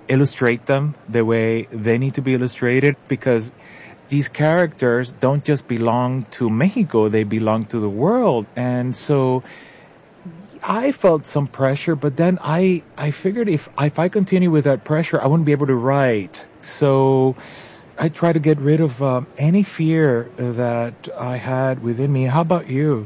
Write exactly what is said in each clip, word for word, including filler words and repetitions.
illustrate them the way they need to be illustrated, because these characters don't just belong to Mexico, they belong to the world. And so I felt some pressure, but then I, I figured if, if I continue with that pressure, I wouldn't be able to write. So I try to get rid of um, any fear that I had within me. How about you?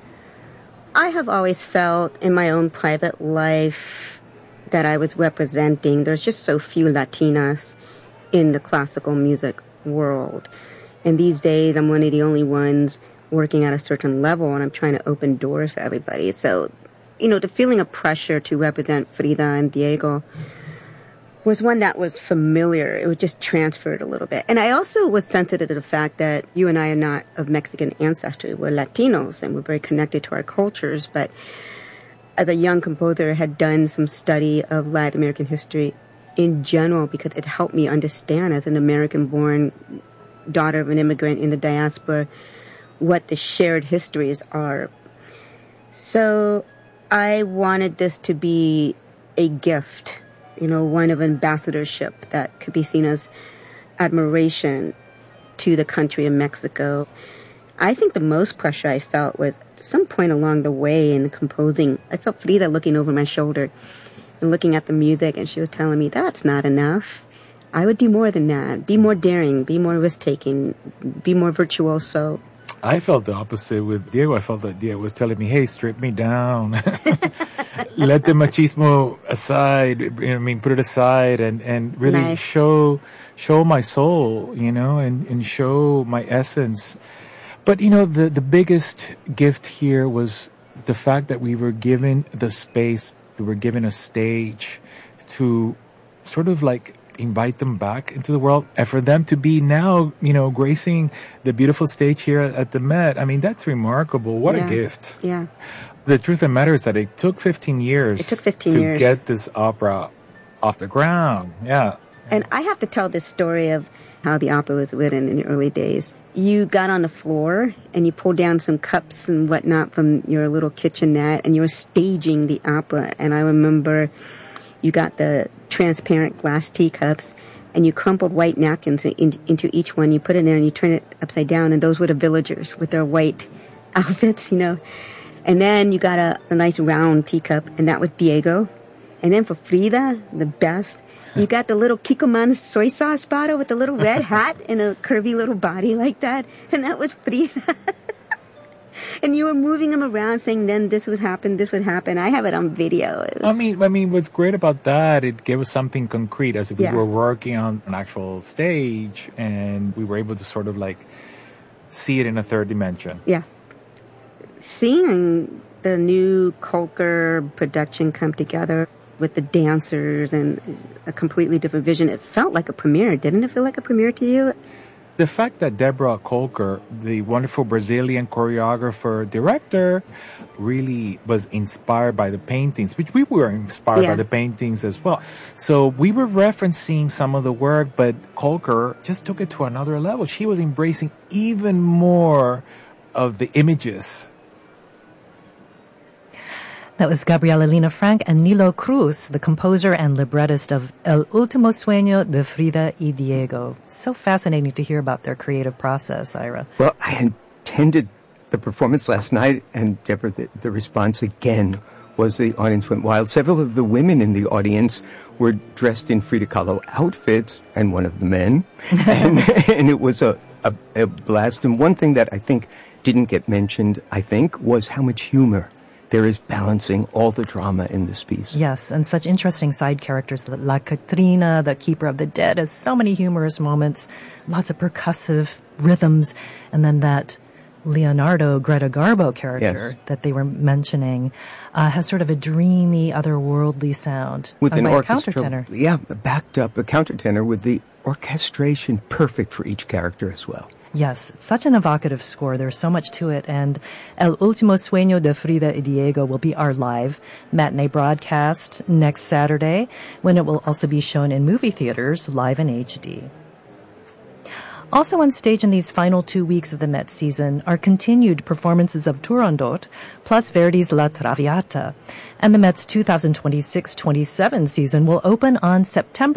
I have always felt in my own private life that I was representing. There's just so few Latinas in the classical music world. And these days, I'm one of the only ones working at a certain level, and I'm trying to open doors for everybody. So, you know, the feeling of pressure to represent Frida and Diego was one that was familiar. It was just transferred a little bit. And I also was sensitive to the fact that you and I are not of Mexican ancestry. We're Latinos, and we're very connected to our cultures. But as a young composer, I had done some study of Latin American history in general, because it helped me understand, as an American-born daughter of an immigrant in the diaspora, what the shared histories are. So I wanted this to be a gift, you know, one of ambassadorship that could be seen as admiration to the country of Mexico. I think the most pressure I felt was some point along the way in composing. I felt Frida looking over my shoulder and looking at the music, and she was telling me, that's not enough. I would do more than that. Be more daring, be more risk-taking, be more virtuoso. I felt the opposite with Diego. I felt that Diego was telling me, hey, strip me down. Let the machismo aside, I mean, put it aside, and, and really nice. show show my soul, you know, and, and show my essence. But, you know, the, the biggest gift here was the fact that we were given the space, we were given a stage to sort of like invite them back into the world, and for them to be now, you know, gracing the beautiful stage here at the Met. I mean, that's remarkable. What yeah. a gift. Yeah. The truth of the matter is that it took fifteen years it took fifteen to years. get this opera off the ground. Yeah. And I have to tell this story of how the opera was written in the early days. You got on the floor and you pulled down some cups and whatnot from your little kitchenette, and you were staging the opera. And I remember you got the transparent glass teacups, and you crumpled white napkins in, into each one. You put it in there and you turn it upside down, and those were the villagers with their white outfits, you know. And then you got a, a nice round teacup, and that was Diego. And then for Frida, the best, you got the little Kikkoman soy sauce bottle with the little red hat and a curvy little body like that, and that was Frida. And you were moving them around, saying, then this would happen, this would happen. I have it on video. It was... I mean, I mean, what's great about that, it gave us something concrete, as if yeah. we were working on an actual stage, and we were able to sort of like see it in a third dimension. Yeah. Seeing the new Kolker production come together with the dancers and a completely different vision, it felt like a premiere. Didn't it feel like a premiere to you? The fact that Deborah Kolker, the wonderful Brazilian choreographer, director, really was inspired by the paintings, which we were inspired yeah. by the paintings as well. So we were referencing some of the work, but Kolker just took it to another level. She was embracing even more of the images. That was Gabriela Lina Frank and Nilo Cruz, the composer and librettist of El Último Sueño de Frida y Diego. So fascinating to hear about their creative process, Ira. Well, I attended the performance last night, and Deborah, the, the response again was the audience went wild. Several of the women in the audience were dressed in Frida Kahlo outfits, and one of the men. and, and it was a, a, a blast. And one thing that I think didn't get mentioned, I think, was how much humor there is balancing all the drama in this piece. Yes, and such interesting side characters. La Catrina, the Keeper of the Dead, has so many humorous moments, lots of percussive rhythms, and then that Leonardo Greta Garbo character yes. that they were mentioning uh, has sort of a dreamy, otherworldly sound. With an orchestra, countertenor. Yeah, backed up, a countertenor with the orchestration perfect for each character as well. Yes, it's such an evocative score. There's so much to it. And El Último Sueño de Frida y Diego will be our live matinee broadcast next Saturday, when it will also be shown in movie theaters live in H D. Also on stage in these final two weeks of the Met season are continued performances of Turandot, plus Verdi's La Traviata. And the Met's two thousand twenty-six twenty-seven season will open on September